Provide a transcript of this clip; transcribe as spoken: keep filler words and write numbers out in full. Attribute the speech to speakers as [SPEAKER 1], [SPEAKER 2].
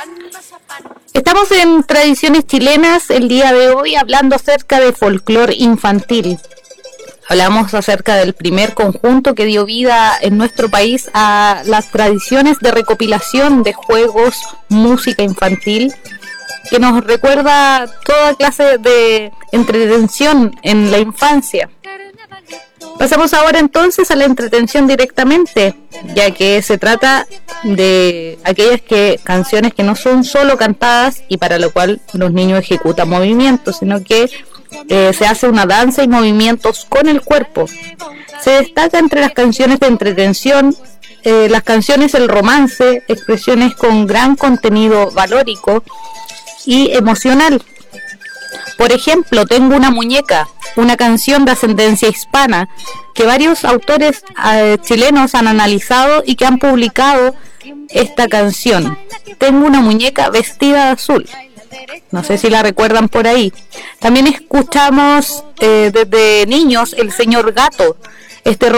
[SPEAKER 1] Estamos en Tradiciones Chilenas el día de hoy hablando acerca de folclore infantil. Hablamos acerca del primer conjunto que dio vida en nuestro país a las tradiciones de recopilación de juegos, música infantil, que nos recuerda toda clase de entretención en la infancia. Pasamos ahora entonces a la entretención directamente, ya que se trata de aquellas que canciones que no son solo cantadas y para lo cual los niños ejecutan movimientos, sino que eh, se hace una danza y movimientos con el cuerpo. Se destaca entre las canciones de entretención eh, las canciones el romance, expresiones con gran contenido valórico y emocional. Por ejemplo, Tengo una muñeca, una canción de ascendencia hispana que varios autores eh, chilenos han analizado y que han publicado esta canción. Tengo una muñeca vestida de azul. No sé si la recuerdan por ahí. También escuchamos eh, desde niños El Señor Gato, este